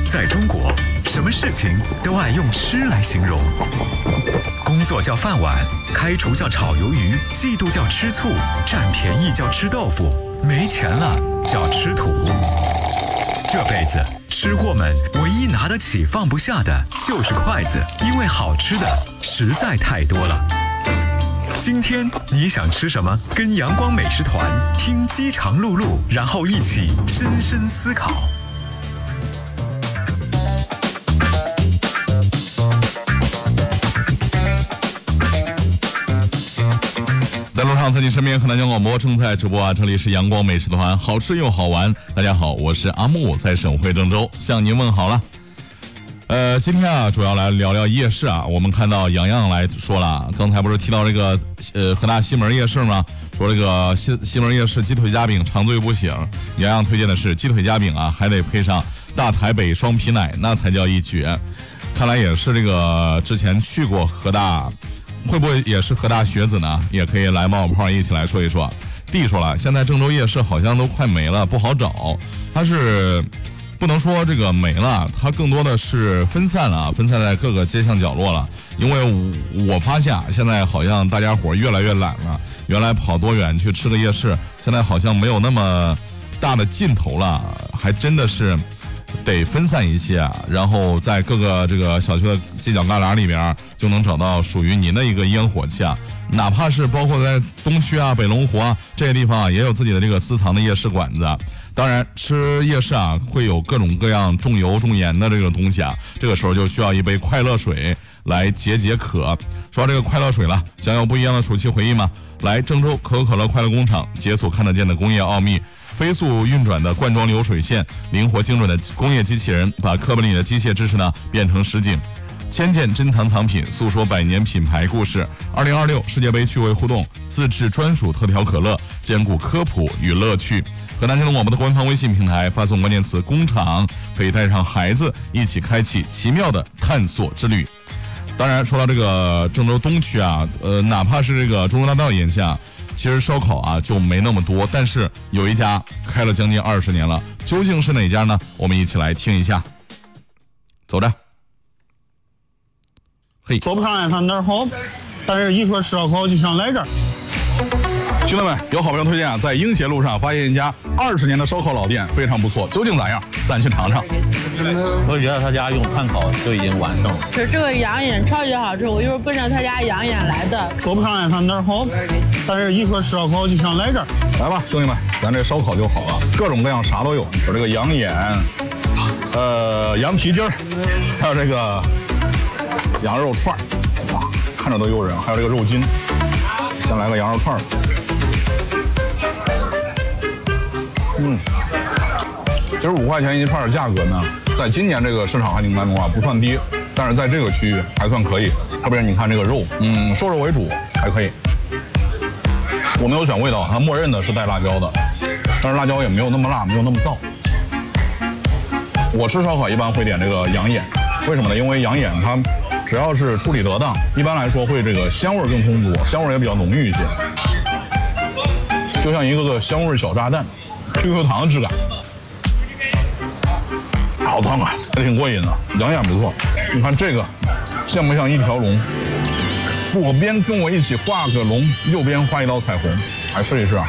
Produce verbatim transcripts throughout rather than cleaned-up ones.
在中国，什么事情都爱用吃来形容。工作叫饭碗，开除叫炒鱿鱼，嫉妒叫吃醋，占便宜叫吃豆腐，没钱了叫吃土。这辈子吃货们唯一拿得起放不下的就是筷子，因为好吃的实在太多了。今天你想吃什么？跟阳光美食团听饥肠辘辘，然后一起深深思考。 在路上，在你身边，河南交广播正在直播啊！这里是阳光美食团，好吃又好玩。大家好，我是阿木，在省会郑州向您问好了。呃，今天啊，主要来聊聊夜市啊。我们看到洋洋来说了，刚才不是提到这个呃河大西门夜市吗？说这个西西门夜市鸡腿夹饼长醉不醒。洋洋推荐的是鸡腿夹饼啊，还得配上大台北双皮奶，那才叫一绝。看来也是这个之前去过河大。会不会也是河大学子呢？也可以来冒个泡一起来说一说。弟说了，现在郑州夜市好像都快没了，不好找。它是不能说这个没了，它更多的是分散了，分散在各个街巷角落了。因为我发现啊，现在好像大家伙越来越懒了。原来跑多远去吃个夜市，现在好像没有那么大的劲头了，还真的是。得分散一些，然后在各个这个小区的犄角旮旯里边就能找到属于您的一个烟火气啊！哪怕是包括在东区啊、北龙湖啊这些地方啊，也有自己的这个私藏的夜市馆子。当然，吃夜市啊会有各种各样重油重盐的这种东西啊，这个时候就需要一杯快乐水来解解渴。说到这个快乐水了，想有不一样的暑期回忆吗？来郑州可口可乐快乐工厂，解锁看得见的工业奥秘。飞速运转的灌装流水线，灵活精准的工业机器人，把课本里的机械知识呢变成实景。千件珍藏藏品，诉说百年品牌故事。二零二六世界杯趣味互动，自制专属特调可乐，兼顾科普与乐趣。河南交通广播的官方微信平台发送关键词“工厂”，可以带上孩子一起开启奇妙的探索之旅。当然，说到这个郑州东区啊，呃，哪怕是这个中州大道眼下。其实烧烤啊就没那么多，但是有一家开了将近二十年了，究竟是哪家呢？我们一起来听一下。走着。 嘿，说不上来它哪儿好，但是一说吃烧烤就想来这儿。 兄弟们，有好朋友推荐啊，在英协路上发现一家二十年的烧烤老店，非常不错，究竟咋样？咱去尝尝。 我觉得他家用炭烤就已经完胜了。 吃这个羊眼超级好吃，我就是奔着他家羊眼来的。 说不上来它哪儿好，但是一说吃烧烤就想来这儿。 来吧，兄弟们，咱这烧烤就好了，各种各样啥都有，有这个羊眼，呃，羊蹄筋儿，还有这个羊肉串儿，哇，看着都诱人，还有这个肉筋。先来个羊肉串儿。嗯，其实五块钱一串的价格呢，在今年这个市场环境当中啊，不算低，但是在这个区域还算可以。特别是你看这个肉，嗯，瘦肉为主，还可以。我没有选味道，它默认的是带辣椒的，但是辣椒也没有那么辣，没有那么燥。我吃烧烤一般会点这个羊眼，为什么呢？因为羊眼它只要是处理得当，一般来说会这个香味更充足，香味也比较浓郁一些，就像一个个香味小炸弹。Q Q 糖的质感，好烫啊，还挺过瘾的。羊眼不错，你看这个像不像一条龙？左边跟我一起画个龙，右边画一道彩虹，来试一试啊。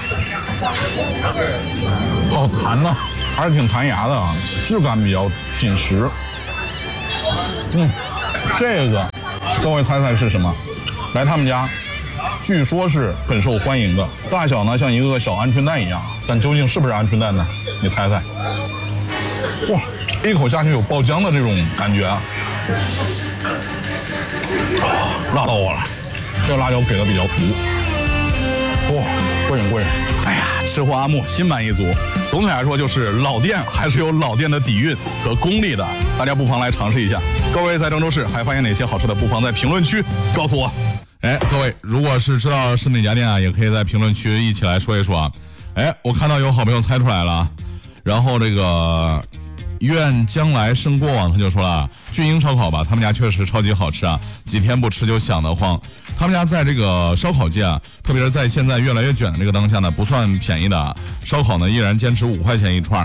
好弹呐、啊，还是挺弹牙的啊，质感比较紧实。嗯，这个各位猜猜是什么？来他们家。据说是很受欢迎的，大小呢像一个个小鹌鹑蛋一样，但究竟是不是鹌鹑蛋呢？你猜猜。哇，一口下去有爆浆的这种感觉啊，辣到我了。这个辣椒给的比较足，哇，过瘾过瘾。哎呀，吃货阿木心满意足。总体来说，就是老店还是有老店的底蕴和功力的，大家不妨来尝试一下。各位在郑州市还发现哪些好吃的，不妨在评论区告诉我。 哎，各位，如果是知道是哪家店啊，也可以在评论区一起来说一说啊。哎，我看到有好朋友猜出来了，然后这个愿将来胜过往他就说了，俊英烧烤吧，他们家确实超级好吃啊，几天不吃就想得慌。他们家在这个烧烤界啊，特别是在现在越来越卷的这个当下呢，不算便宜的啊。烧烤呢依然坚持五块钱一串，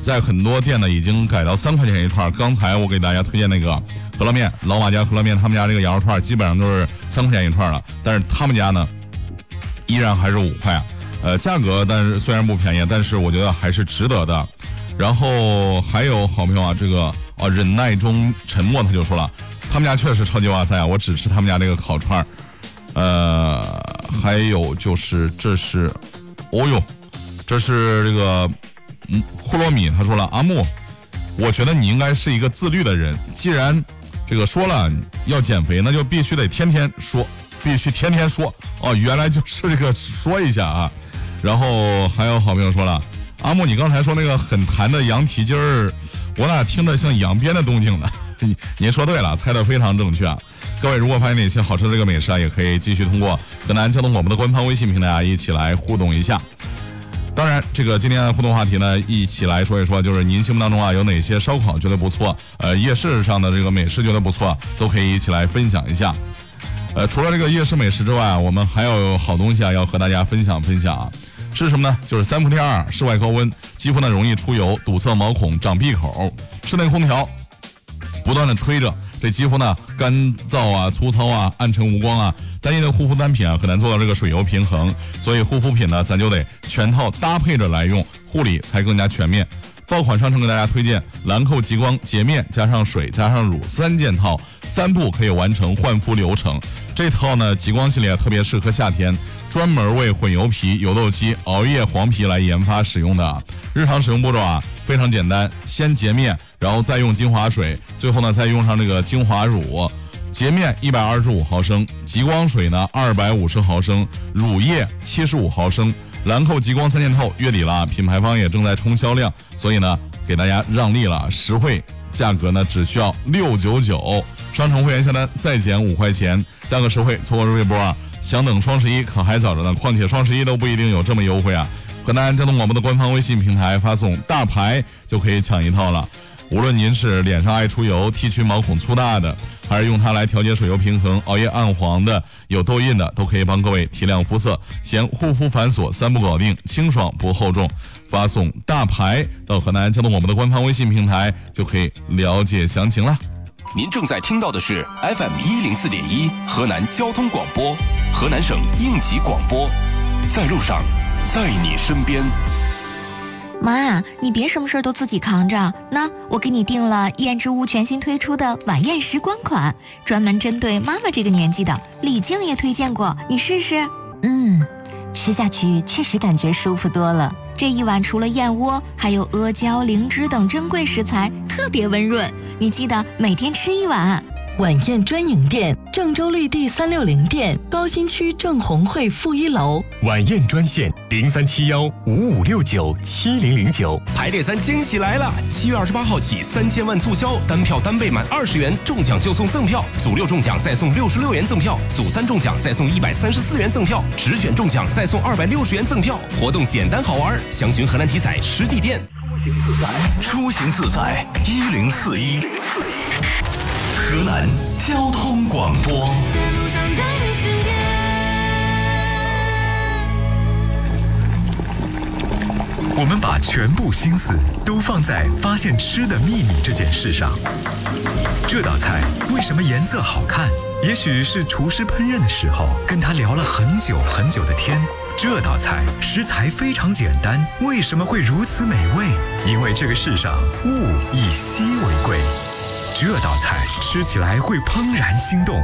在很多店呢已经改到三块钱一串。刚才我给大家推荐那个饸饹面，老马家饸饹面，他们家这个羊肉串基本上都是三块钱一串了，但是他们家呢依然还是五块啊。呃，价格但是虽然不便宜，但是我觉得还是值得的。然后还有好朋友啊，这个啊忍耐中沉默，他就说了，他们家确实超级哇塞啊，我只吃他们家这个烤串。呃，还有就是这是，哦哟，这是这个嗯库洛米，他说了，阿木，我觉得你应该是一个自律的人，既然这个说了要减肥，那就必须得天天说，必须天天说哦，原来就是这个说一下啊。然后还有好朋友说了，阿木，你刚才说那个很弹的羊蹄筋儿，我哪听着像羊鞭的动静呢？您说对了，猜得非常正确啊！各位如果发现哪些好吃的这个美食啊，也可以继续通过河南交通广播的官方微信平台啊，一起来互动一下。当然，这个今天的互动话题呢，一起来说一说，就是您心目当中啊有哪些烧烤觉得不错，呃，夜市上的这个美食觉得不错，都可以一起来分享一下。呃，除了这个夜市美食之外啊，我们还有好东西啊要和大家分享分享啊。是什么呢？就是三伏天二，室外高温，肌肤呢容易出油、堵塞毛孔、长闭口，室内空调不断的吹着，这肌肤呢干燥啊、粗糙啊、暗沉无光啊，单一的护肤单品啊很难做到这个水油平衡，所以护肤品呢咱就得全套搭配着来用，护理才更加全面。爆款商城给大家推荐兰蔻极光洁面加上水加上乳三件套，三步可以完成焕肤流程。这套呢极光系列特别适合夏天，专门为混油皮、油痘肌、熬夜黄皮来研发使用的。日常使用步骤啊非常简单，先洁面，然后再用精华水，最后呢再用上这个精华乳。洁面一百二十五毫升，极光水呢二百五十毫升，乳液七十五毫升。兰蔻极光三件套月底了，品牌方也正在冲销量，所以呢给大家让利了，实惠，价格呢只需要六九九，商城会员下单再减五块钱，价格实惠，错过这波啊，想等双十一可还早着呢，况且双十一都不一定有这么优惠啊。河南交通广播的官方微信平台发送大牌就可以抢一套了。无论您是脸上爱出油、T 区毛孔粗大的，还是用它来调节水油平衡、熬夜暗黄的、有痘印的，都可以帮各位提亮肤色。嫌护肤繁琐，三步搞定，清爽不厚重。发送大牌到河南交通广播的官方微信平台，就可以了解详情了。 您正在听到的是 F M 一零四点一河南交通广播，河南省应急广播，在路上，在你身边。 妈，你别什么事都自己扛着，那我给你订了燕之屋全新推出的晚宴时光款，专门针对妈妈这个年纪的，李静也推荐过，你试试。 嗯，吃下去确实感觉舒服多了。 这一碗除了燕窝，还有阿胶、灵芝等珍贵食材，特别温润，你记得每天吃一碗。 晚宴专营店，郑州绿地三六零店，高新区郑红汇负一楼。 晚宴专线零三七幺五五六九七零零九。 排列三惊喜来了！七月二十八号起，三千万促销，单票单倍满二十元，中奖就送赠票；组六中奖再送六十六元赠票；组三中奖再送一百三十四元赠票；直选中奖再送二百六十元赠票。活动简单好玩，详询河南体彩实体店。 出行自在一零四一。河南交通广播。 我们把全部心思都放在发现吃的秘密这件事上。这道菜为什么颜色好看？也许是厨师烹饪的时候跟他聊了很久很久的天。这道菜食材非常简单，为什么会如此美味？因为这个世上物以稀为贵。这道菜吃起来会怦然心动。